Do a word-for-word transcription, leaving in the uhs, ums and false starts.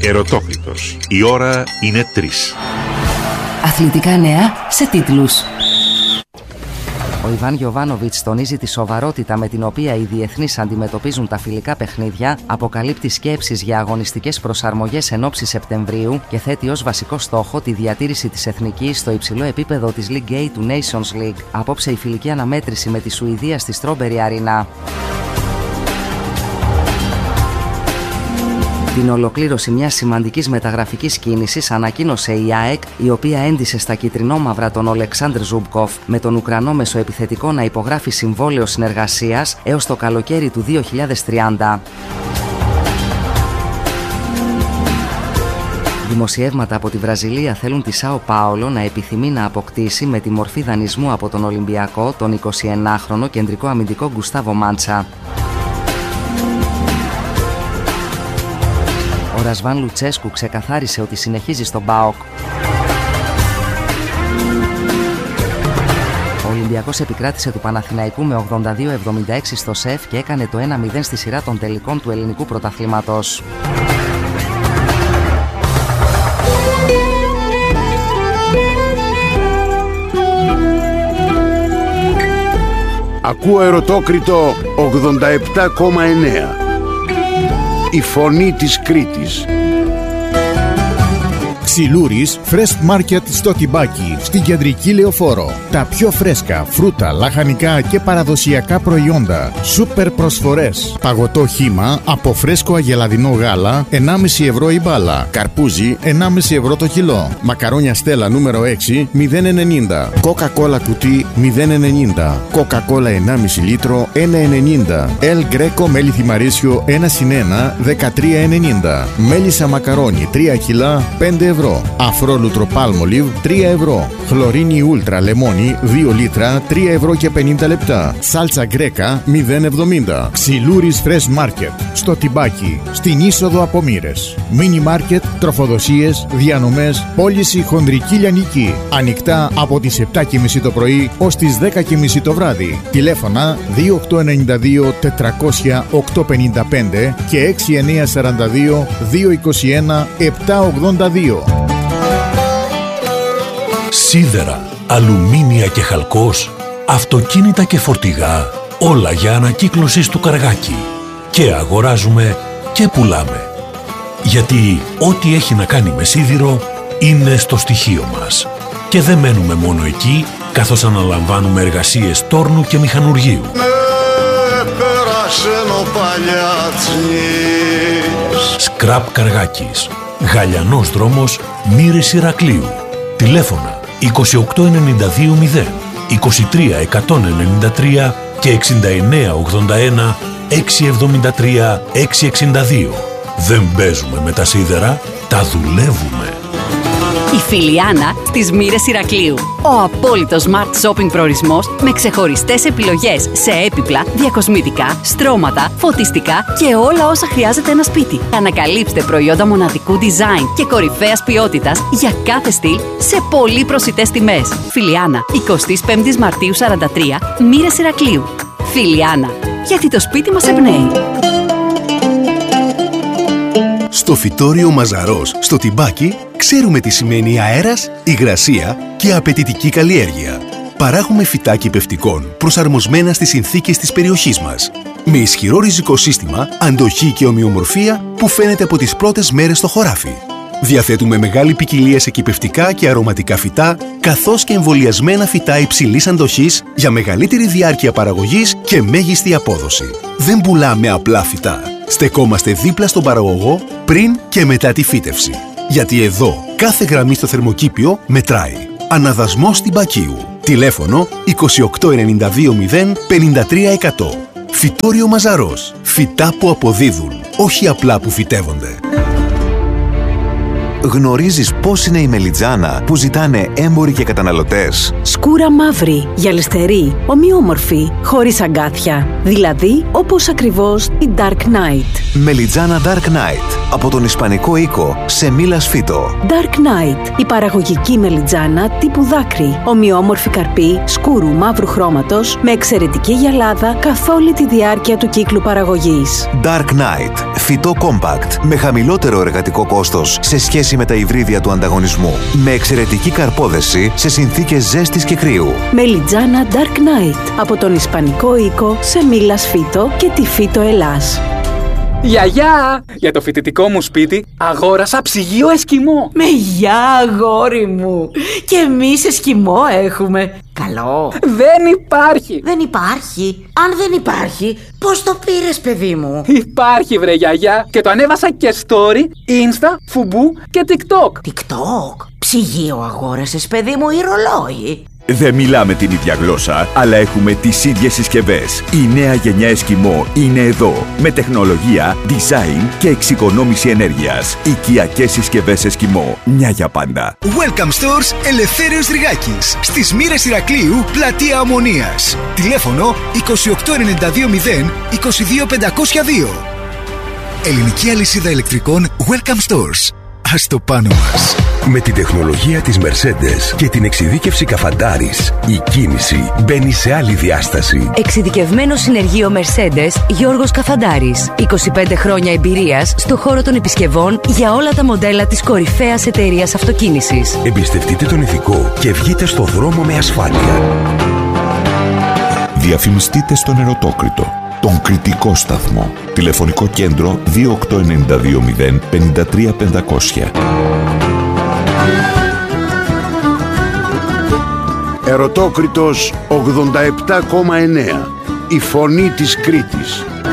Ερωτόκριτος. Η ώρα είναι τρεις. Αθλητικά νέα σε τίτλους. Ο Ιβάν Γιοβάνοβιτς τονίζει τη σοβαρότητα με την οποία οι διεθνείς αντιμετωπίζουν τα φιλικά παιχνίδια, αποκαλύπτει σκέψεις για αγωνιστικές προσαρμογές εν ώψη Σεπτεμβρίου και θέτει ως βασικό στόχο τη διατήρηση της εθνικής στο υψηλό επίπεδο της League A του Nations League. Απόψε η φιλική αναμέτρηση με τη Σουηδία στη Strawberry Arena. Την ολοκλήρωση μιας σημαντικής μεταγραφικής κίνησης ανακοίνωσε η ΑΕΚ, η οποία έντισε στα κιτρινόμαυρα τον Ολεξάνδρ Ζουμπκοφ, με τον Ουκρανό μεσοεπιθετικό να υπογράφει συμβόλαιο συνεργασίας έως το καλοκαίρι του δύο χιλιάδες τριάντα. Δημοσιεύματα από τη Βραζιλία θέλουν τη Σάο Πάολο να επιθυμεί να αποκτήσει με τη μορφή δανεισμού από τον Ολυμπιακό τον εικοσιενάχρονο κεντρικό αμυντικό Γκουστάβο Μάντσα. Ο Ρασβάν Λουτσέσκου ξεκαθάρισε ότι συνεχίζει στον ΠΑΟΚ. Ο Ολυμπιακός επικράτησε του Παναθηναϊκού με ογδόντα δύο εβδομήντα έξι στο ΣΕΦ και έκανε το ένα μηδέν στη σειρά των τελικών του ελληνικού πρωταθλήματος. Ακούω Ερωτόκριτο ογδόντα επτά κόμμα εννέα. Η φωνή της Κρήτης. Ξυλούρης Fresh Market στο Τιμπάκι, στην κεντρική Λεωφόρο. Τα πιο φρέσκα φρούτα, λαχανικά και παραδοσιακά προϊόντα. Σούπερ προσφορές. Παγωτό χύμα από φρέσκο αγελαδινό γάλα ενάμιση ευρώ η μπάλα. Καρπούζι ενάμιση ευρώ το κιλό. Μακαρόνια Στέλλα νούμερο έξι μηδέν ενενήντα. Coca-Cola κουτί μηδέν ενενήντα. Coca-Cola ενάμιση λίτρο ένα ενενήντα. El Greco μέλι θυμαρίσιο ένα συν ένα δεκατρία ενενήντα. Μέλισσα μακαρόνι τρία κιλά πέντε ευρώ. Αφρόλουτρο Palmolive τρία ευρώ. Χλωρίνη Ούλτρα λεμόνι δύο λίτρα τρία ευρώ και πενήντα λεπτά. Σάλτσα γκρέκα μηδέν εβδομήντα. Ξυλούρης Fresh Market στο Τιμπάκι, στην είσοδο από Μοίρες. Μίνι μάρκετ, τροφοδοσίες, διανομές, πώληση χονδρική λιανική. Ανοιχτά από τις επτά και μισή το πρωί ως τις δέκα και μισή το βράδυ. Τηλέφωνα δύο οκτώ εννιά δύο τετρακόσια οκτώ πενήντα πέντε και έξι εννιά σαράντα δύο δύο είκοσι ένα επτά ογδόντα δύο. Σίδερα, αλουμίνια και χαλκός, αυτοκίνητα και φορτηγά, όλα για ανακύκλωση του Καργάκη. Και αγοράζουμε και πουλάμε. Γιατί ό,τι έχει να κάνει με σίδηρο είναι στο στοιχείο μας. Και δεν μένουμε μόνο εκεί, καθώς αναλαμβάνουμε εργασίες τόρνου και μηχανουργείου. Σκραπ Καργάκης, Γαλιανός δρόμος, Μοίρες Ηρακλείου. Τηλέφωνα είκοσι οκτώ ενενήντα δύο μηδέν, είκοσι τρία εκατόν ενενήντα τρία και εξήντα εννέα ογδόντα ένα έξι εβδομήντα τρία έξι εξήντα δύο. Δεν παίζουμε με τα σίδερα, τα δουλεύουμε. Η Φιλιάνα στις Μοίρες Ηρακλείου. Ο απόλυτος smart shopping προορισμός με ξεχωριστές επιλογές σε έπιπλα, διακοσμητικά, στρώματα, φωτιστικά και όλα όσα χρειάζεται ένα σπίτι. Ανακαλύψτε προϊόντα μοναδικού design και κορυφαίας ποιότητας για κάθε στυλ σε πολύ προσιτές τιμές. Φιλιάνα, εικοστή πέμπτη Μαρτίου σαράντα τρία, Μοίρες Ηρακλείου. Φιλιάνα, γιατί το σπίτι μας εμπνέει. Στο φυτόριο Μαζαρός, στο Τιμπάκι, ξέρουμε τι σημαίνει αέρας, υγρασία και απαιτητική καλλιέργεια. Παράγουμε φυτά κυπευτικών προσαρμοσμένα στις συνθήκες της περιοχής μας. Με ισχυρό ριζικό σύστημα, αντοχή και ομοιομορφία που φαίνεται από τις πρώτες μέρες στο χωράφι. Διαθέτουμε μεγάλη ποικιλία σε κυπευτικά και αρωματικά φυτά, καθώς και εμβολιασμένα φυτά υψηλής αντοχής για μεγαλύτερη διάρκεια παραγωγής και μέγιστη απόδοση. Δεν πουλάμε απλά φυτά. Στεκόμαστε δίπλα στον παραγωγό πριν και μετά τη φύτευση. Γιατί εδώ κάθε γραμμή στο θερμοκήπιο μετράει. Αναδασμός Τιμπακίου. Τηλέφωνο είκοσι οκτώ ενενήντα δύο μηδέν πενήντα τρία εκατό. Φυτόριο Μαζαρός. Φυτά που αποδίδουν, όχι απλά που φυτεύονται. Γνωρίζεις πώς είναι η μελιτζάνα που ζητάνε έμποροι και καταναλωτές? Σκούρα μαύρη, γυαλιστερή, ομοιόμορφη, χωρίς αγκάθια. Δηλαδή, όπως ακριβώς η Dark Knight. Μελιτζάνα Dark Knight. από τον Ισπανικό οίκο Σεμίλας Φίτο. Dark Knight. Η παραγωγική μελιτζάνα τύπου δάκρυ. Ομοιόμορφη καρπή, σκούρου μαύρου χρώματος, με εξαιρετική γυαλάδα καθ' όλη τη διάρκεια του κύκλου παραγωγής. Dark Knight. Φυτό Compact. Με χαμηλότερο εργατικό κόστος σε σχέση με τα υβρίδια του ανταγωνισμού. Με εξαιρετική καρπόδεση σε συνθήκες ζέστης και κρύου. Μελιτζάνα Dark Knight. Από τον Ισπανικό οίκο Σεμίλας Φίτο και τη Φίτο Ελλάς. Γιαγιά! Για το φοιτητικό μου σπίτι αγόρασα ψυγείο εσκιμό. Με γεια, αγόρι μου! Και εμείς εσκιμό έχουμε. Καλό. Δεν υπάρχει. Δεν υπάρχει. Αν δεν υπάρχει, πώς το πήρες, παιδί μου? Υπάρχει, βρε γιαγιά. Και το ανέβασα και story, insta, φουμπού και tiktok. TikTok. Ψυγείο αγόρασες, παιδί μου, ή ρολόι? Δεν μιλάμε την ίδια γλώσσα, αλλά έχουμε τις ίδιες συσκευές. Η νέα γενιά Εσκιμό είναι εδώ. Με τεχνολογία, design και εξοικονόμηση ενέργειας. Οικιακές συσκευές Εσκιμό. Μια για πάντα. Welcome Stores Ελευθέριος Ριγάκης. Στις Μοίρες Ηρακλείου, πλατεία Ομονίας. Τηλέφωνο είκοσι οκτώ ενενήντα δύο μηδέν είκοσι δύο πεντακόσια δύο. Ελληνική αλυσίδα ηλεκτρικών Welcome Stores. Ας το πάνω μας. Με την τεχνολογία της Mercedes και την εξειδίκευση Καφαντάρης, η κίνηση μπαίνει σε άλλη διάσταση. Εξειδικευμένο συνεργείο Mercedes Γιώργος Καφαντάρης. είκοσι πέντε χρόνια εμπειρίας στο χώρο των επισκευών για όλα τα μοντέλα της κορυφαίας εταιρείας αυτοκίνησης. Εμπιστευτείτε τον ηθικό και βγείτε στο δρόμο με ασφάλεια. Διαφημιστείτε στον Ερωτόκριτο, τον κριτικό σταθμό. Τηλεφωνικό κέντρο δύο οκτώ εννιά δύο μηδέν πέντε τρία πεντακόσια. Ερωτόκριτος ογδόντα επτά κόμμα εννέα. Η φωνή της Κρήτης.